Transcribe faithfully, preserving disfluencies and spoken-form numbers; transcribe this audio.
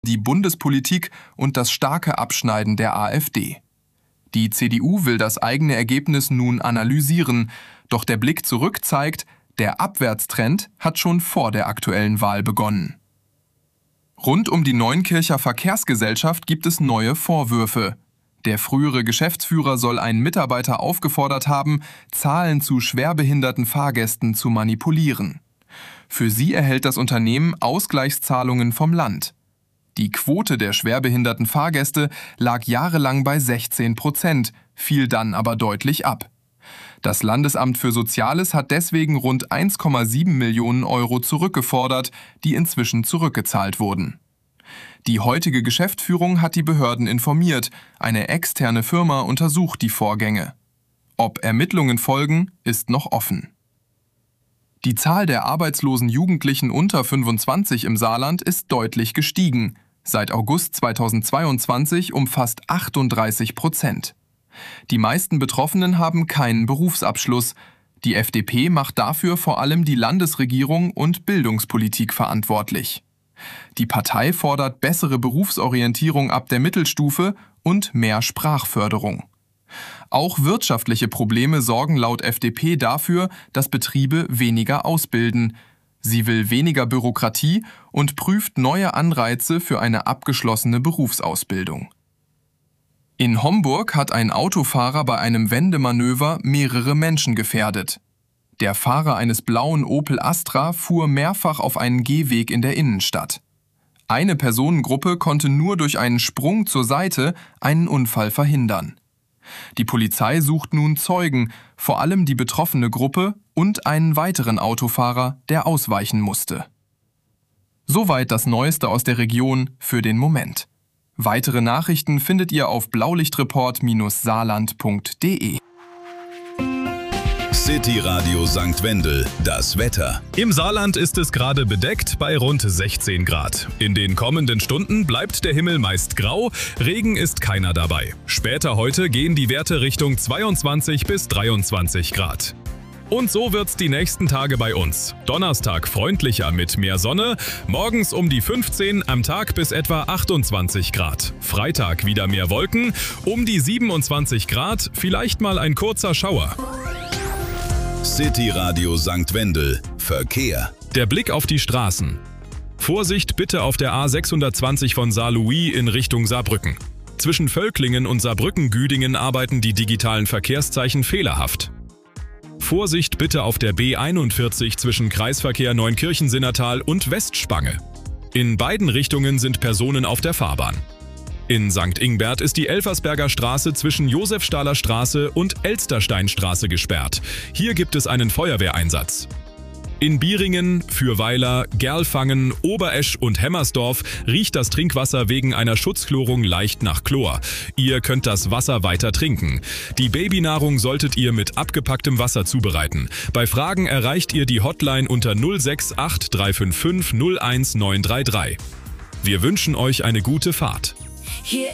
die Bundespolitik und das starke Abschneiden der AfD. Die C D U will das eigene Ergebnis nun analysieren, doch der Blick zurück zeigt, der Abwärtstrend hat schon vor der aktuellen Wahl begonnen. Rund um die Neunkircher Verkehrsgesellschaft gibt es neue Vorwürfe. Der frühere Geschäftsführer soll einen Mitarbeiter aufgefordert haben, Zahlen zu schwerbehinderten Fahrgästen zu manipulieren. Für sie erhält das Unternehmen Ausgleichszahlungen vom Land. Die Quote der schwerbehinderten Fahrgäste lag jahrelang bei sechzehn Prozent, fiel dann aber deutlich ab. Das Landesamt für Soziales hat deswegen rund eins Komma sieben Millionen Euro zurückgefordert, die inzwischen zurückgezahlt wurden. Die heutige Geschäftsführung hat die Behörden informiert, eine externe Firma untersucht die Vorgänge. Ob Ermittlungen folgen, ist noch offen. Die Zahl der arbeitslosen Jugendlichen unter fünfundzwanzig im Saarland ist deutlich gestiegen, seit August zweitausendzweiundzwanzig um fast achtunddreißig Prozent. Die meisten Betroffenen haben keinen Berufsabschluss. Die F D P macht dafür vor allem die Landesregierung und Bildungspolitik verantwortlich. Die Partei fordert bessere Berufsorientierung ab der Mittelstufe und mehr Sprachförderung. Auch wirtschaftliche Probleme sorgen laut F D P dafür, dass Betriebe weniger ausbilden. Sie will weniger Bürokratie und prüft neue Anreize für eine abgeschlossene Berufsausbildung. In Homburg hat ein Autofahrer bei einem Wendemanöver mehrere Menschen gefährdet. Der Fahrer eines blauen Opel Astra fuhr mehrfach auf einen Gehweg in der Innenstadt. Eine Personengruppe konnte nur durch einen Sprung zur Seite einen Unfall verhindern. Die Polizei sucht nun Zeugen, vor allem die betroffene Gruppe und einen weiteren Autofahrer, der ausweichen musste. Soweit das Neueste aus der Region für den Moment. Weitere Nachrichten findet ihr auf blaulichtreport saarland punkt de. City Radio Sankt Wendel, das Wetter. Im Saarland ist es gerade bedeckt bei rund sechzehn Grad. In den kommenden Stunden bleibt der Himmel meist grau, Regen ist keiner dabei. Später heute gehen die Werte Richtung zweiundzwanzig bis dreiundzwanzig Grad. Und so wird's die nächsten Tage bei uns. Donnerstag freundlicher mit mehr Sonne, morgens um die fünfzehn, am Tag bis etwa achtundzwanzig Grad. Freitag wieder mehr Wolken, um die siebenundzwanzig Grad, vielleicht mal ein kurzer Schauer. City Radio Sankt Wendel, Verkehr. Der Blick auf die Straßen. Vorsicht bitte auf der A sechshundertzwanzig von Saarlouis in Richtung Saarbrücken. Zwischen Völklingen und Saarbrücken-Güdingen arbeiten die digitalen Verkehrszeichen fehlerhaft. Vorsicht bitte auf der B einundvierzig zwischen Kreisverkehr Neunkirchen-Sinnertal und Westspange. In beiden Richtungen sind Personen auf der Fahrbahn. In Sankt Ingbert ist die Elfersberger Straße zwischen Josefstahler Straße und Elstersteinstraße gesperrt. Hier gibt es einen Feuerwehreinsatz. In Bieringen, Fürweiler, Gerlfangen, Oberesch und Hemmersdorf riecht das Trinkwasser wegen einer Schutzchlorung leicht nach Chlor. Ihr könnt das Wasser weiter trinken. Die Babynahrung solltet ihr mit abgepacktem Wasser zubereiten. Bei Fragen erreicht ihr die Hotline unter null sechs acht drei fünf fünf null eins neun drei drei. Wir wünschen euch eine gute Fahrt.